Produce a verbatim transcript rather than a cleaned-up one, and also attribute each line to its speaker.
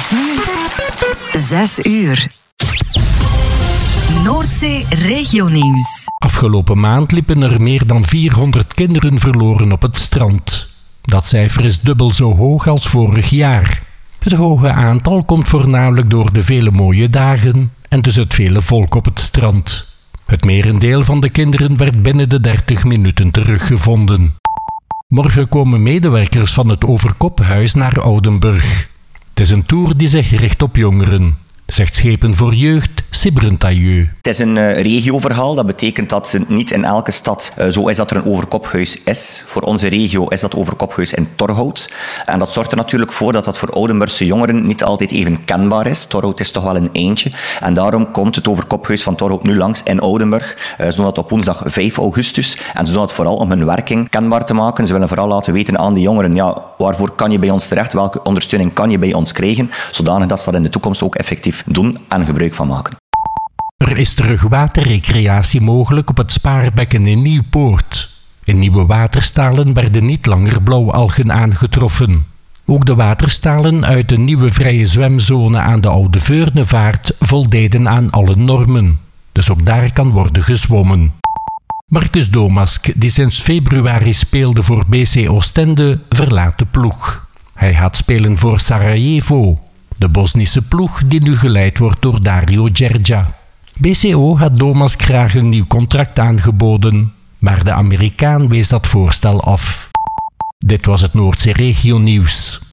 Speaker 1: is nu zes uur. Noordzee Regionieuws.
Speaker 2: Afgelopen maand liepen er meer dan vierhonderd kinderen verloren op het strand. Dat cijfer is dubbel zo hoog als vorig jaar. Het hoge aantal komt voornamelijk door de vele mooie dagen en dus het vele volk op het strand. Het merendeel van de kinderen werd binnen de dertig minuten teruggevonden. Morgen komen medewerkers van het Overkophuis naar Oudenburg. Het is een tour die zich richt op jongeren, zegt Schepen voor Jeugd Sibren Tailleux.
Speaker 3: Het is een uh, regioverhaal. Dat betekent dat het niet in elke stad uh, zo is dat er een overkophuis is. Voor onze regio is dat overkophuis in Torhout. En dat zorgt er natuurlijk voor dat dat voor Oudenburgse jongeren niet altijd even kenbaar is. Torhout is toch wel een eindje. En daarom komt het overkophuis van Torhout nu langs in Oudenburg. Uh, ze doen dat op woensdag vijf augustus. En ze doen dat vooral om hun werking kenbaar te maken. Ze willen vooral laten weten aan die jongeren, ja, waarvoor kan je bij ons terecht? Welke ondersteuning kan je bij ons krijgen? Zodanig dat ze dat in de toekomst ook effectief doen en gebruik van maken.
Speaker 2: Er is terug waterrecreatie mogelijk op het Spaarbekken in Nieuwpoort. In nieuwe waterstalen werden niet langer blauwalgen aangetroffen. Ook de waterstalen uit de nieuwe vrije zwemzone aan de Oude Veurnevaart voldeden aan alle normen. Dus ook daar kan worden gezwommen. Marcus Domask, die sinds februari speelde voor B C Oostende, verlaat de ploeg. Hij gaat spelen voor Sarajevo, de Bosnische ploeg die nu geleid wordt door Dario Djerja. B C O had Domask graag een nieuw contract aangeboden, maar de Amerikaan wees dat voorstel af. Dit was het Noordzee Regionieuws.